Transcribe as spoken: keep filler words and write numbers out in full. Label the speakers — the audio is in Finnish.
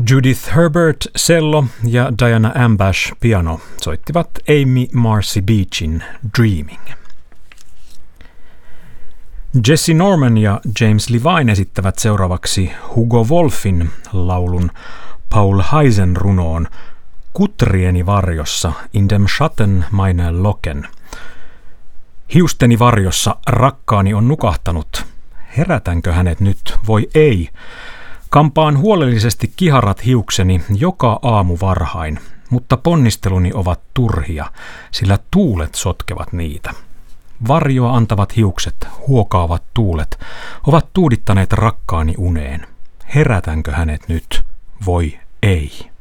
Speaker 1: Judith Herbert cello ja Diana Ambash piano soittivat Amy Marcy Beachin Dreaming. Jesse Norman ja James Levine esittävät seuraavaksi Hugo Wolfin laulun Paul Haisen runoon Kutrieni varjossa in dem Schatten meiner Locken. Hiusteni varjossa rakkaani on nukahtanut. Herätänkö hänet nyt? Voi ei. Kampaan huolellisesti kiharat hiukseni joka aamu varhain, mutta ponnisteluni ovat turhia, sillä tuulet sotkevat niitä. Varjoa antavat hiukset, huokaavat tuulet, ovat tuudittaneet rakkaani uneen. Herätänkö hänet nyt? Voi ei.